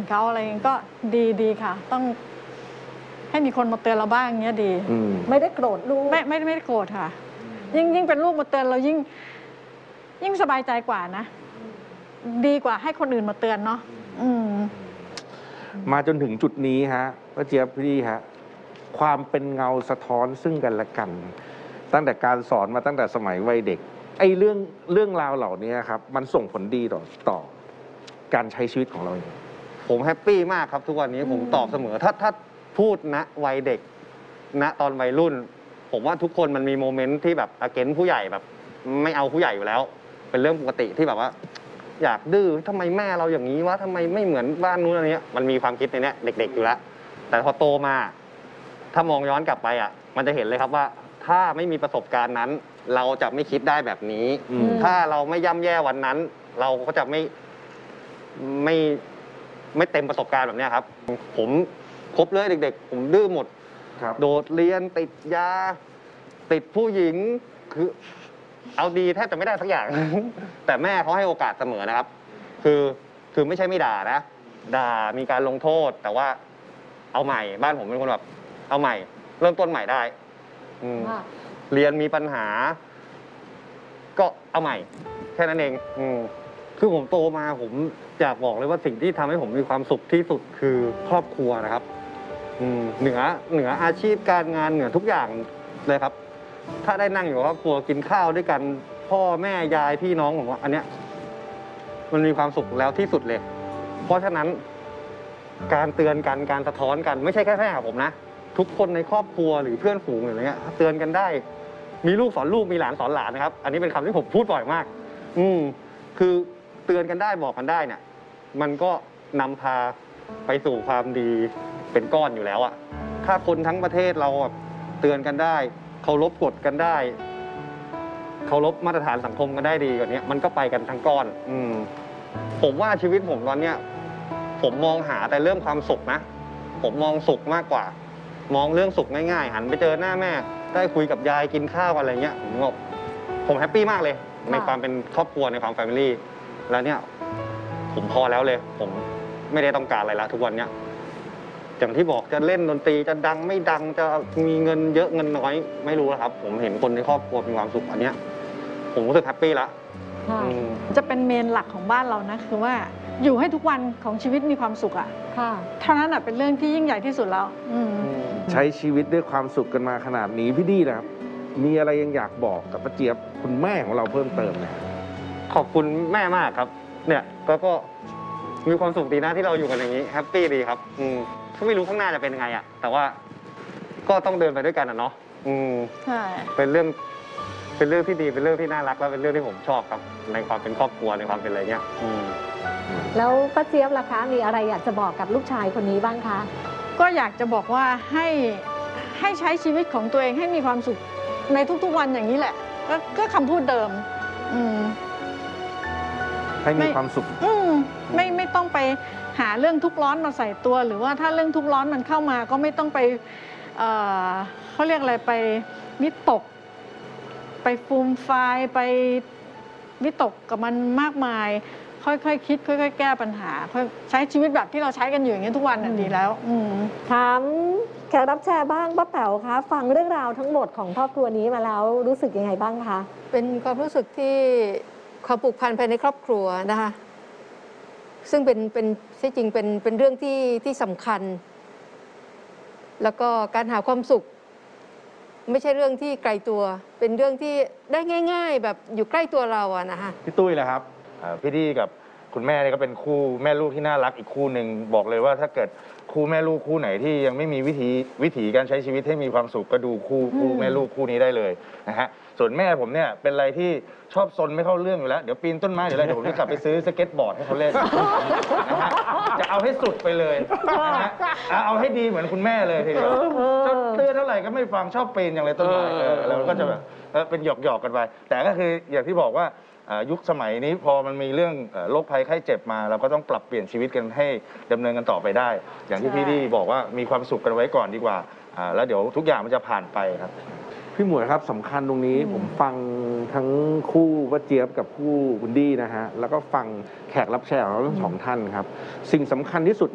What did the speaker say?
เขาอะไรก็ดีค่ะต้องให้มีคนมาเตือนเราบ้างเงี้ยดีไม่ได้โกรธลูกไม่ได้โกรธค่ะยิ่งเป็นลูกมาเตือนเรายิ่งสบายใจกว่านะดีกว่าให้คนอื่นมาเตือนเนาะมาจนถึงจุดนี้ฮะป้าเจี๊ยบพี่ฮะความเป็นเงาสะท้อนซึ่งกันและกันตั้งแต่การสอนมาตั้งแต่สมัยวัยเด็กไอ้เรื่องราวเหล่านี้ครับมันส่งผลดีต่อการใช้ชีวิตของเราเองผมแฮปปี้มากครับทุกวันนี้ผมตอบเสมอถ้าพูดณวัยเด็กณตอนวัยรุ่นผมว่าทุกคนมันมีโมเมนต์ที่แบบอเกนผู้ใหญ่แบบไม่เอาผู้ใหญ่อยู่แล้วเป็นเรื่องปกติที่แบบว่าอยากดื้อทำไมแม่เราอย่างนี้วะทำไมไม่เหมือนบ้านนู้นอะไรเงี้ยมันมีความคิดในเนี้ยเด็กๆอยู่แล้วแต่พอโตมาถ้ามองย้อนกลับไปอ่ะมันจะเห็นเลยครับว่าถ้าไม่มีประสบการณ์นั้นเราจะไม่คิดได้แบบนี้ถ้าเราไม่ย่ำแย่วันนั้นเราก็จะไม่เต็มประสบการณ์แบบนี้ครับผมครบเลยเด็กๆผมดื้อหมดโดดเรียนติดยาติดผู้หญิงคือเอาดีแทบจะไม่ได้สักอย่าง แต่แม่เขาให้โอกาสเสมอนะครับคือไม่ใช่ไม่ด่านะด่ามีการลงโทษแต่ว่าเอาใหม่บ้านผมเป็นคนแบบเอาใหม่เริ่มต้นใหม่ได้เรียนมีปัญหาก็เอาใหม่แค่นั้นเองคือผมโตมาผมอยากบอกเลยว่าสิ่งที่ทำให้ผมมีความสุขที่สุดคือครอบครัวนะครับเหนืออาชีพการงานเหนือทุกอย่างเลยครับถ้าได้นั่งอยู่กับครอบครัวกินข้าวด้วยกันพ่อแม่ยายพี่น้องผมว่าอันเนี้ยมันมีความสุขแล้วที่สุดเลยเพราะฉะนั้นการเตือนกันการสะท้อนกันไม่ใช่แค่กับผมนะทุกคนในครอบครัวหรือเพื่อนฝูงอะไรเงี้ยเตือนกันได้มีลูกสอนลูกมีหลานสอนหลานนะครับอันนี้เป็นคำที่ผมพูดบ่อยมากคือเตือนกันได้บอกกันได้เนี่ยมันก็นำพาไปสู่ความดีเป็นก้อนอยู่แล้วอะถ้าคนทั้งประเทศเราเตือนกันได้เคารพกฎกันได้เคารพมาตรฐานสังคมกันได้ดีกว่านี้มันก็ไปกันทั้งก้อนผมว่าชีวิตผมตอนเนี้ยผมมองหาแต่เรื่องความสุขนะผมมองสุขมากกว่ามองเรื่องสุขง่ายๆหันไปเจอหน้าแม่ได้คุยกับยายกินข้าวอะไรเงี้ยผมแฮปปี้มากเลยในความเป็นครอบครัวในความแฟมิลี่แล้วเนี่ยผมพอแล้วเลยผมไม่ได้ต้องการอะไรแล้วทุกวันเนี้ยอย่างที่บอกจะเล่นดนตรีจะดังไม่ดังจะมีเงินเยอะเงินน้อยไม่รู้แล้วครับผมเห็นคนในครอบครัวมีความสุขอันเนี้ยผมรู้สึกแฮปปี้ละจะเป็นเมนหลักของบ้านเรานะคือว่าอยู่ให้ทุกวันของชีวิตมีความสุขอ่ะเท่านั้นเป็นเรื่องที่ยิ่งใหญ่ที่สุดแล้วใช้ชีวิตด้วยความสุขกันมาขนาดนี้พี่ดี้นะครับมีอะไรยังอยากบอกกับป้าเจี๊ยบคุณแม่ของเราเพิ่มเติมไหมขอบคุณแม่มากครับเนี่ยก็มีความสุขดีนะที่เราอยู่กันอย่างนี้แฮปปี้ดีครับก็ไม่รู้ข้างหน้าจะเป็นยังไงแต่ว่าก็ต้องเดินไปด้วยกันเนาะใช่เป็นเรื่องที่ดีเป็นเรื่องที่น่ารักแล้วเป็นเรื่องที่ผมชอบครับในความเป็นครอบครัวในความเป็นอะไรเงี้ยแล้วป้าเจี๊ยบล่ะคะมีอะไรอยากจะบอกกับลูกชายคนนี้บ้างคะก็อยากจะบอกว่าให้ใช้ชีวิตของตัวเองให้มีความสุขในทุกๆวันอย่างนี้แหละก็คำพูดเดิมให้มีความสุขไม่ต้องไปหาเรื่องทุกข์ร้อนมาใส่ตัวหรือว่าถ้าเรื่องทุกข์ร้อนมันเข้ามาก็ไม่ต้องไปเขาเรียกอะไรไปวิตกไปฟูมไฟล์ไปวิตกกับมันมากมายค่อยๆคิดค่อยๆแก้ปัญหาค่อยใช้ชีวิตแบบที่เราใช้กันอยู่อย่างนี้ทุกวันดีแล้วถามแขกรับแชร์บ้างป้าแป๋วคะฟังเรื่องราวทั้งหมดของครอบครัวนี้มาแล้วรู้สึกยังไงบ้างคะเป็นความรู้สึกที่ความผูกพันภายในครอบครัวนะคะซึ่งเป็นที่จริงเป็นเรื่องที่สำคัญแล้วก็การหาความสุขไม่ใช่เรื่องที่ไกลตัวเป็นเรื่องที่ได้ง่ายๆแบบอยู่ใกล้ตัวเราอะนะคะพี่ตุ้ยแหละครับพี่ดี้กับคุณแม่นี่ก็เป็นคู่แม่ลูกที่น่ารักอีกคู่หนึ่งบอกเลยว่าถ้าเกิดคู่แม่ลูกคู่ไหนที่ยังไม่มีวิถีการใช้ชีวิตให้มีความสุขก็ดูคู่แม่ลูกคู่นี้ได้เลยนะฮะส่วนแม่ผมเนี่ยเป็นอะไรที่ชอบซนไม่เข้าเรื่องอยู่แล้วเดี๋ยวปีนต้นไม้เดี๋ยวผมจะกลับไปซื้อสเก็ตบอร์ดให้เขาเล่นนะฮะจะเอาให้สุดไปเลยนะฮะเอาให้ดีเหมือนคุณแม่เลยทีเดียวจะเตือนเท่าไหร่ก็ไม่ฟังชอบปีนอย่างไรต้นไม้แล้วก็จะแบบเป็นหยอกกันไปแต่ก็คืออย่างที่บอกว่ายุคสมัยนี้พอมันมีเรื่องโรคภัยไข้เจ็บมาเราก็ต้องปรับเปลี่ยนชีวิตกันให้ดำเนินกันต่อไปได้อย่างที่พี่ดี้บอกว่ามีความสุขกันไว้ก่อนดีกว่าแล้วเดี๋ยวทุกอย่างมันจะผ่านไปครับพี่หมวยครับสำคัญตรงนี้ผมฟังทั้งคู่ป้าเจี๊ยบกับคู่คุณดี้นะฮะแล้วก็ฟังแขกรับเชิญของเราทั้งสองท่านครับสิ่งสำคัญที่สุด